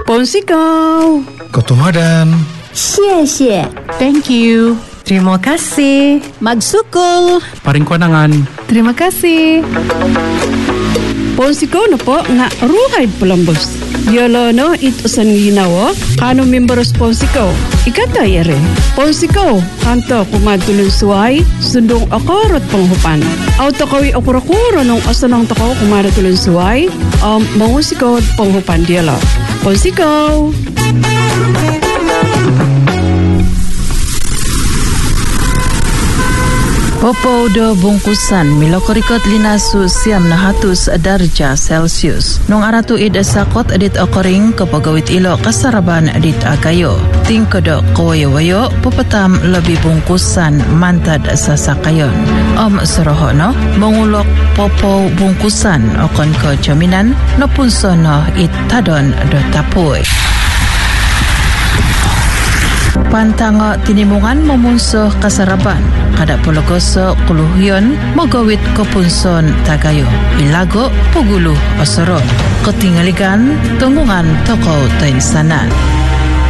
Ponsikau. Ketumadan. 谢谢 Thank you. Terima kasih. Magsukol. Paring konangan. Terima kasih. Ponsikau na po nga ruhay Columbus. Yolo no itusan ginawa kano member Ponsikau. Ikata yere. Ponsikau kanto kumadulun suway sundong akarot panghupan. Auto kawi akurakuro nung asanang takaw kumadulun suway mangusikaw panghupan diala. Ponsikau. Popo do bungkusan milokorikot linasu siam na hatus darja Celsius. Nung aratu id sakot edit okoring kapagawit ilo kasaraban edit agayo. Tingkodo kawayo-wayo papatam lebih bungkusan mantad sa sakayon. Soroho no mangulok popo bungkusan okon ko jaminan no punsono it tadon do tapoy. Pantanga tinimungan memunsuh kasaraban kada pologoso kuluhyon magawit kopunson tagayo ilago puguluh osoro ketingalikan tunggungan toko tainsanan.